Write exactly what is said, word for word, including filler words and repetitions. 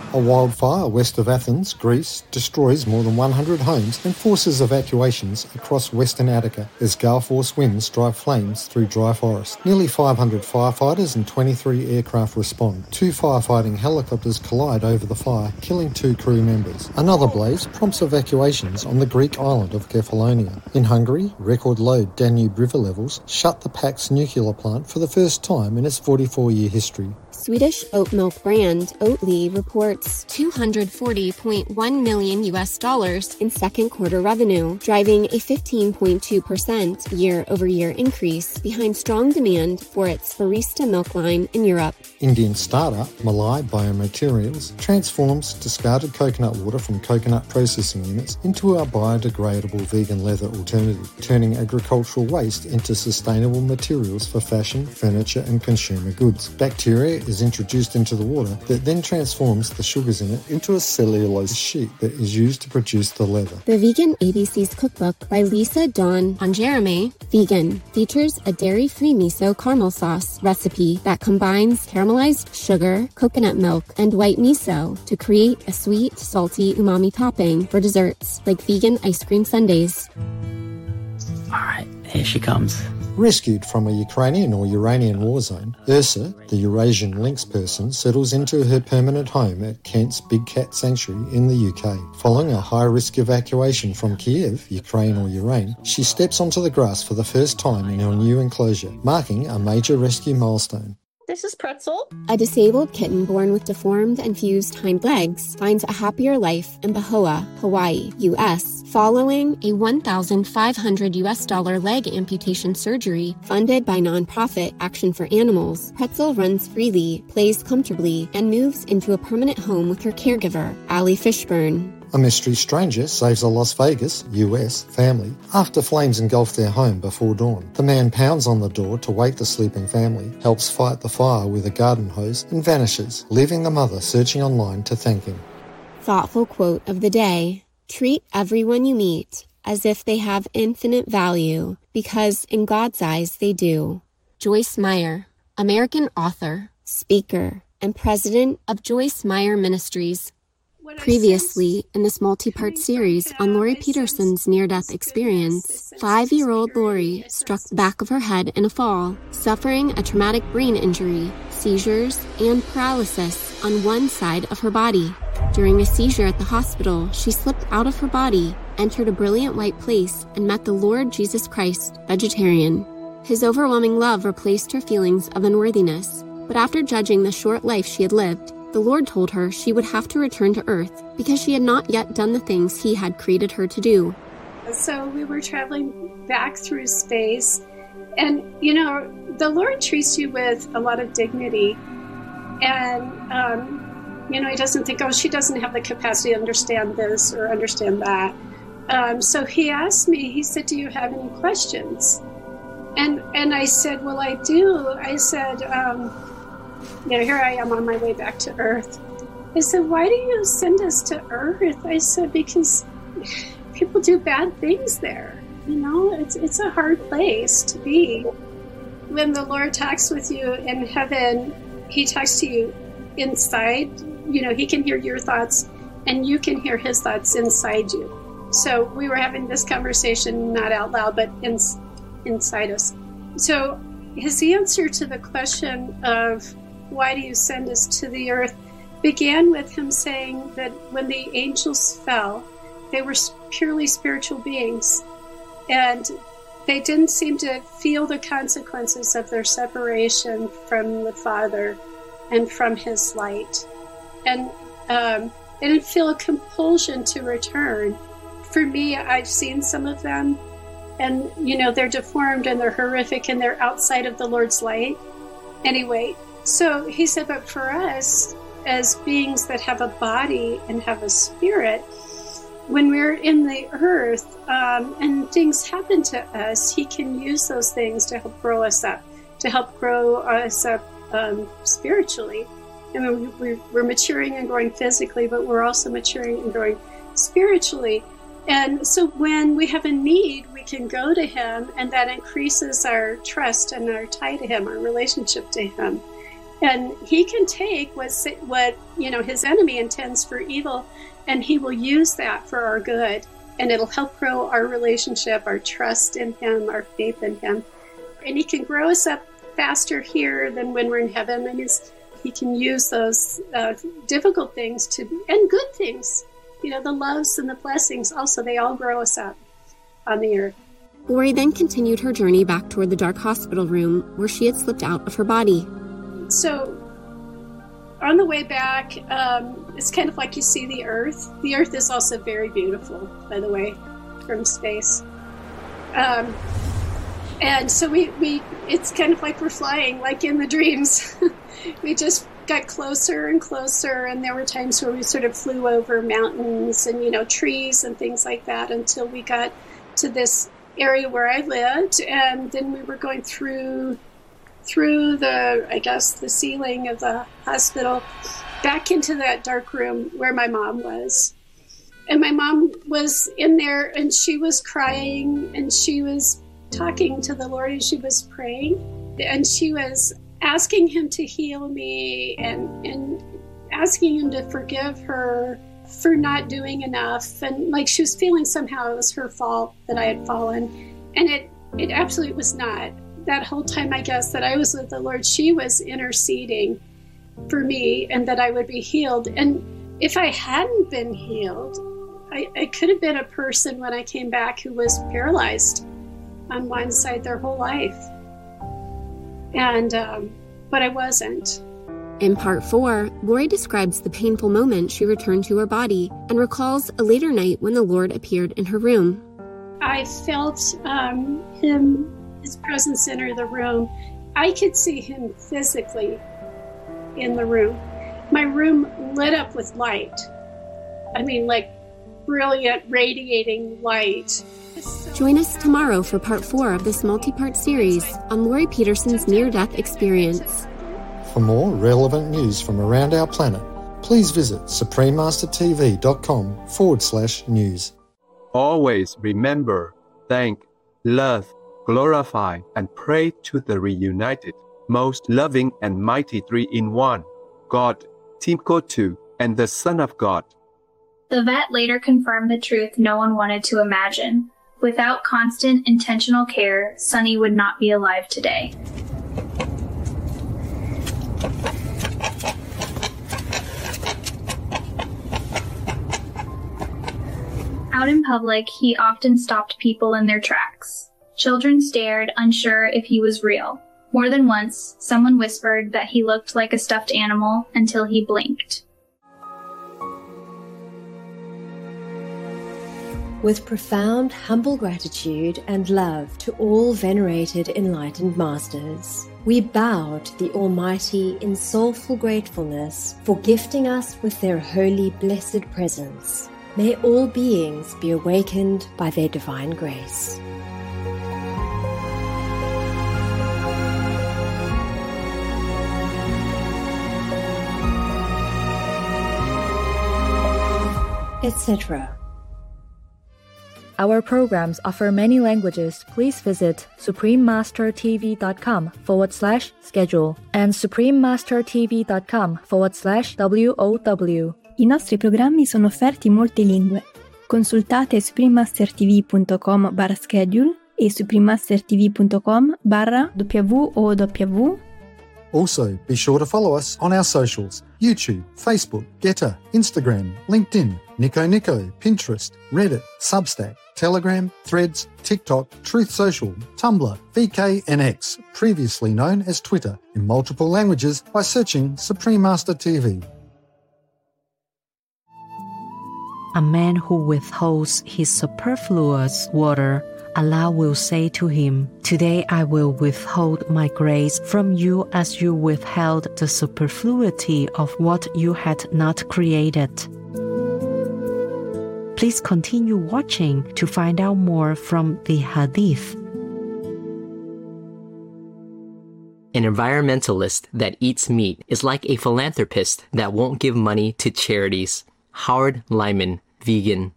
A wildfire west of Athens, Greece, destroys more than one hundred homes and forces evacuations across western Attica as gale force winds drive flames through dry forest. Nearly five hundred firefighters and twenty-three aircraft respond. Two firefighting helicopters collide over the fire, killing two crew members. Another blaze prompts evacuations on the Greek island of Kefalonia. In Hungary, record-low Danube River levels shut the Pax nuclear plant for the first time in its forty-four-year history. Swedish oat milk brand Oatly reports two hundred forty point one million U S dollars in second quarter revenue, driving a fifteen point two percent year-over-year increase behind strong demand for its barista milk line in Europe. Indian startup Malai Biomaterials transforms discarded coconut water from coconut processing units into a biodegradable vegan leather alternative, turning agricultural waste into sustainable materials for fashion, furniture and consumer goods. Bacteria is introduced into the water that then transforms the sugars in it into a cellulose sheet that is used to produce the leather. The Vegan A B C's cookbook by Lisa Dawn Ponjerame, Vegan, features a dairy-free miso caramel sauce recipe that combines caramelized sugar, coconut milk, and white miso to create a sweet, salty umami topping for desserts like vegan ice cream sundaes. All right, here she comes. Rescued from a Ukrainian or Uranian war zone, Ursa, the Eurasian lynx person, settles into her permanent home at Kent's Big Cat Sanctuary in the U K. Following a high-risk evacuation from Kiev, Ukraine or Ukraine, she steps onto the grass for the first time in her new enclosure, marking a major rescue milestone. This is Pretzel. A disabled kitten born with deformed and fused hind legs finds a happier life in Pahoa, Hawaii, U S, following a one thousand five hundred U S dollar leg amputation surgery funded by nonprofit Action for Animals. Pretzel runs freely, plays comfortably, and moves into a permanent home with her caregiver, Allie Fishburne. A mystery stranger saves a Las Vegas, U S, family after flames engulf their home before dawn. The man pounds on the door to wake the sleeping family, helps fight the fire with a garden hose, and vanishes, leaving the mother searching online to thank him. Thoughtful quote of the day: treat everyone you meet as if they have infinite value, because in God's eyes they do. Joyce Meyer, American author, speaker, and president of Joyce Meyer Ministries. Previously, in this multi-part series on Lori Peterson's near-death experience, five-year-old Lori struck the back of her head in a fall, suffering a traumatic brain injury, seizures, and paralysis on one side of her body. During a seizure at the hospital, she slipped out of her body, entered a brilliant white place, and met the Lord Jesus Christ, vegetarian. His overwhelming love replaced her feelings of unworthiness, but after judging the short life she had lived, the Lord told her she would have to return to Earth because she had not yet done the things He had created her to do. So we were traveling back through space, and, you know, the Lord treats you with a lot of dignity, and, um, you know, He doesn't think, oh, she doesn't have the capacity to understand this or understand that. Um, so He asked me, He said, do you have any questions? And, and I said, well, I do. I said, um, you know, here I am on my way back to Earth. I said, why do you send us to Earth? I said, because people do bad things there. You know, it's it's a hard place to be. When the Lord talks with you in heaven, He talks to you inside. You know, He can hear your thoughts, and you can hear His thoughts inside you. So we were having this conversation, not out loud, but in, inside us. So His answer to the question of, why do you send us to the earth, began with Him saying that when the angels fell, they were purely spiritual beings, and they didn't seem to feel the consequences of their separation from the Father and from His light. And um, they didn't feel a compulsion to return. For me, I've seen some of them, and, you know, they're deformed and they're horrific and they're outside of the Lord's light. Anyway, so He said, but for us, as beings that have a body and have a spirit, when we're in the earth um, and things happen to us, He can use those things to help grow us up, to help grow us up um, spiritually. I mean, we, we're maturing and growing physically, but we're also maturing and growing spiritually. And so when we have a need, we can go to Him, and that increases our trust and our tie to Him, our relationship to Him. And he can take what, what you know, his enemy intends for evil, and he will use that for our good. And it'll help grow our relationship, our trust in him, our faith in him. And he can grow us up faster here than when we're in heaven. And his, he can use those uh, difficult things to, and good things, you know, the loves and the blessings also, they all grow us up on the earth. Lori then continued her journey back toward the dark hospital room where she had slipped out of her body. So on the way back, um, it's kind of like you see the earth. The earth is also very beautiful, by the way, from space. Um, and so we, we, it's kind of like we're flying, like in the dreams. We just got closer and closer, and there were times where we sort of flew over mountains and, you know, trees and things like that until we got to this area where I lived, and then we were going through through the, I guess, the ceiling of the hospital back into that dark room where my mom was. And my mom was in there, and she was crying, and she was talking to the Lord, and she was praying, and she was asking him to heal me, and, and asking him to forgive her for not doing enough. And like she was feeling somehow it was her fault that I had fallen. And it, it absolutely was not. That whole time, I guess, that I was with the Lord, she was interceding for me and that I would be healed. And if I hadn't been healed, I, I could have been a person when I came back who was paralyzed on one side their whole life. And, um, but I wasn't. In part four, Lori describes the painful moment she returned to her body and recalls a later night when the Lord appeared in her room. I felt um, him, his presence enter the room. I could see him physically in the room. My room lit up with light. I mean, like brilliant, radiating light. Join us tomorrow for part four of this multi-part series on Lori Peterson's near-death experience. For more relevant news from around our planet, please visit suprememastertv.com forward slash news. Always remember, thank, love, glorify, and pray to the reunited, most loving and mighty three-in-one, God, Timkotu, and the Son of God. The vet later confirmed the truth no one wanted to imagine. Without constant, intentional care, Sonny would not be alive today. Out in public, he often stopped people in their tracks. Children stared, unsure if he was real. More than once, someone whispered that he looked like a stuffed animal until he blinked. With profound, humble gratitude and love to all venerated enlightened masters, we bow to the Almighty in soulful gratefulness for gifting us with their holy, blessed presence. May all beings be awakened by their divine grace. et cetera. Our programs offer many languages. Please visit suprememastertv.com forward slash schedule and suprememastertv.com forward slash WOW. I nostri programmi sono offerti in molte lingue. Consultate suprememastertv.com barra schedule e suprememastertv.com barra WOW. Also, be sure to follow us on our socials: YouTube, Facebook, Getter, Instagram, LinkedIn, Nico Nico, Pinterest, Reddit, Substack, Telegram, Threads, TikTok, Truth Social, Tumblr, V K, and X, previously known as Twitter, in multiple languages by searching Supreme Master T V. A man who withholds his superfluous water, Allah will say to him, "Today I will withhold my grace from you as you withheld the superfluity of what you had not created." Please continue watching to find out more from the Hadith. An environmentalist that eats meat is like a philanthropist that won't give money to charities. Howard Lyman, vegan.